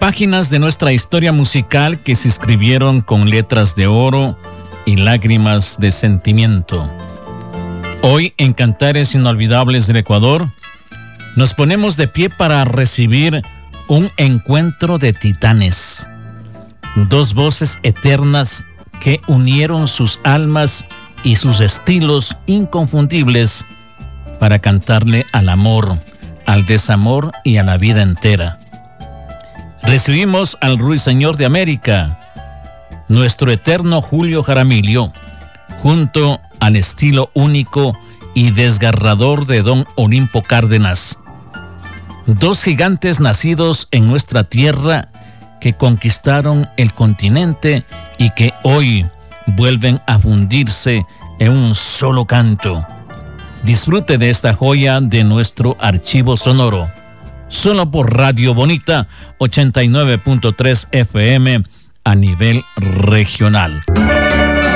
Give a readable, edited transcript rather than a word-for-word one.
Páginas de nuestra historia musical que se escribieron con letras de oro y lágrimas de sentimiento. Hoy, en Cantares Inolvidables del Ecuador, nos ponemos de pie para recibir un encuentro de titanes. Dos voces eternas que unieron sus almas y sus estilos inconfundibles para cantarle al amor, al desamor y a la vida entera. Recibimos al Ruiseñor de América, nuestro eterno Julio Jaramillo, junto al estilo único y desgarrador de don Olimpo Cárdenas. Dos gigantes nacidos en nuestra tierra que conquistaron el continente y que hoy vuelven a fundirse en un solo canto. Disfrute de esta joya de nuestro archivo sonoro. Solo por Radio Bonita 89.3 FM a nivel regional.